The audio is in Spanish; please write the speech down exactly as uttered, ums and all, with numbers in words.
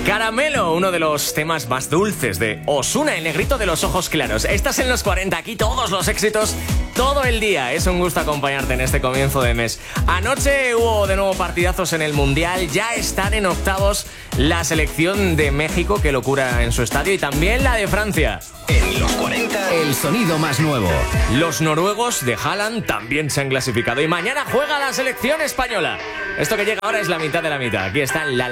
Caramelo, uno de los temas más dulces de Ozuna, el negrito de los ojos claros. Estás en los cuarenta, aquí todos los éxitos, todo el día. Es un gusto acompañarte en este comienzo de mes. Anoche hubo de nuevo partidazos en el Mundial. Ya están en octavos la selección de México, qué locura en su estadio, y también la de Francia. En los cuarenta, el sonido más nuevo. Los noruegos de Haaland también se han clasificado y mañana juega la selección española. Esto que llega ahora es la mitad de la mitad. Aquí están la